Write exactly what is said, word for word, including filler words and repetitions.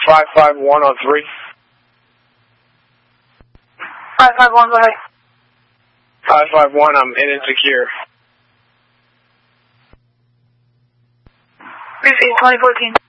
five five one on three. five five one, go ahead. five five one, I'm in and secure. Receive twenty fourteen.